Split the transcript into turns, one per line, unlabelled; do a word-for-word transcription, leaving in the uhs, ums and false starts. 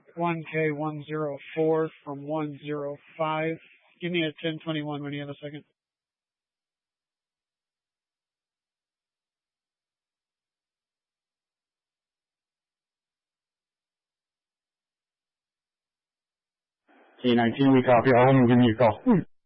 one K one oh four from one oh five. Give me a ten twenty-one when you have a second.
T nineteen, we copy all of them. Give me a call.